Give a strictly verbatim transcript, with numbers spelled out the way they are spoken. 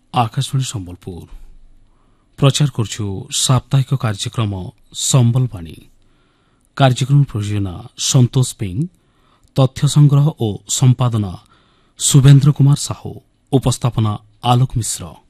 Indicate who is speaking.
Speaker 1: आकाशवाणी संबलपुर प्रचार करछु साप्ताहिक कार्यक्रम संबलवाणी। कार्यक्रम प्रयोजना संतोष सिंह, तथ्य संग्रह और संपादना शुभेन्द्र कुमार साहू, उपस्थापना आलोक मिश्र।